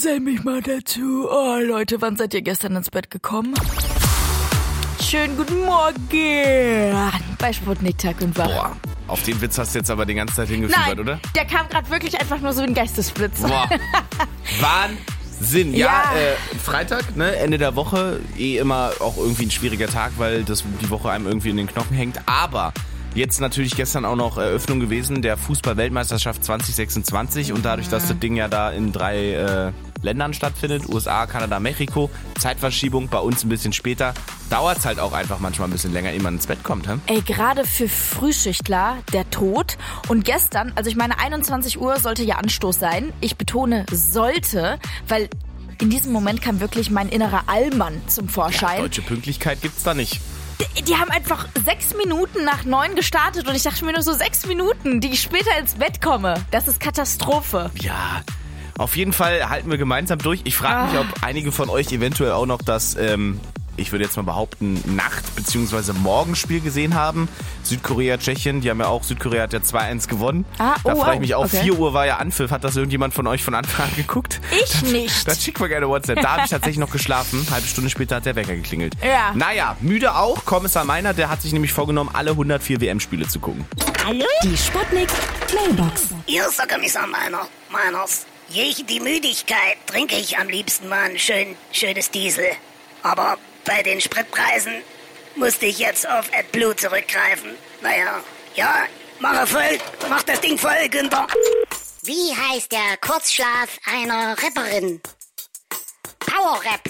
Gesell mich mal dazu. Oh, Leute, wann seid ihr gestern ins Bett gekommen? Schönen guten Morgen. Bei Sputnik Tag und Wach. Boah, auf den Witz hast du jetzt aber die ganze Zeit hingefiebert, oder? Der kam gerade wirklich einfach nur so ein Geistesblitz. Boah, Wahnsinn. Ja, Freitag, ne, Ende der Woche, immer auch irgendwie ein schwieriger Tag, weil die Woche einem irgendwie in den Knochen hängt. Aber jetzt natürlich gestern auch noch Eröffnung gewesen der Fußball-Weltmeisterschaft 2026 und dadurch, dass das Ding ja da in 3 Ländern stattfindet, USA, Kanada, Mexiko, Zeitverschiebung bei uns ein bisschen später, dauert es halt auch einfach manchmal ein bisschen länger, ehe man ins Bett kommt. Hm? Ey, gerade für Frühschichtler der Tod. Und gestern, also ich meine 21 Uhr sollte ja Anstoß sein. Ich betone sollte, weil in diesem Moment kam wirklich mein innerer Allmann zum Vorschein. Ja, deutsche Pünktlichkeit gibt's da nicht. Die haben einfach 6 Minuten nach 9 gestartet und ich dachte mir nur so 6 Minuten, die ich später ins Bett komme. Das ist Katastrophe. Ja, auf jeden Fall halten wir gemeinsam durch. Ich frage mich, ob einige von euch eventuell auch noch das, ich würde jetzt mal behaupten, Nacht- bzw. Morgenspiel gesehen haben. Südkorea, Tschechien, die haben ja auch, Südkorea hat ja 2-1 gewonnen. Da frage ich mich auch, 4 Uhr war ja Anpfiff. Hat das irgendjemand von euch von Anfang an geguckt? Ich nicht. Dann schickt mal gerne WhatsApp. Da habe ich tatsächlich noch geschlafen. Halbe Stunde später hat der Wecker geklingelt. Ja. Naja, müde auch. Kommissar Meiner, der hat sich nämlich vorgenommen, alle 104 WM-Spiele zu gucken. Hallo? Die Sputnik Mailbox. Hier ist der Kommissar Meiners. Gegen die Müdigkeit trinke ich am liebsten mal ein schönes Diesel. Aber bei den Spritpreisen musste ich jetzt auf AdBlue zurückgreifen. Naja, ja, mach das Ding voll, Günther. Wie heißt der Kurzschlaf einer Rapperin? Power-Rap.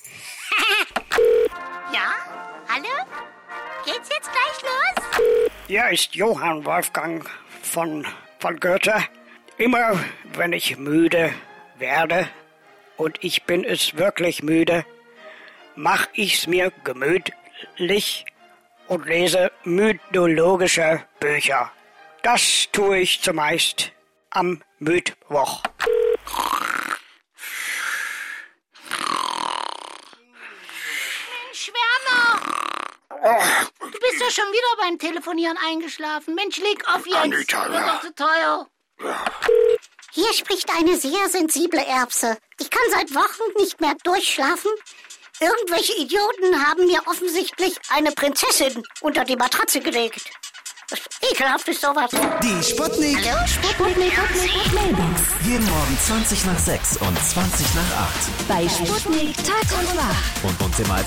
Ja? Hallo? Geht's jetzt gleich los? Hier ist Johann Wolfgang von Goethe. Immer wenn ich müde werde, und ich bin es wirklich müde, mach ich's mir gemütlich und lese mythologische Bücher. Das tue ich zumeist am Mittwoch. Mensch, Werner! Du bist ja schon wieder beim Telefonieren eingeschlafen. Mensch, leg auf jetzt. Anita, wird doch zu teuer. Hier spricht eine sehr sensible Erbse. Ich kann seit Wochen nicht mehr durchschlafen. Irgendwelche Idioten haben mir offensichtlich eine Prinzessin unter die Matratze gelegt. Das ekelhaft ist sowas. Die Sputnik. Hallo, Sputnik. Mailbox. Jeden Morgen 20 nach 6 und 20 nach 8. Bei Sputnik Tag und Wach. Und immer als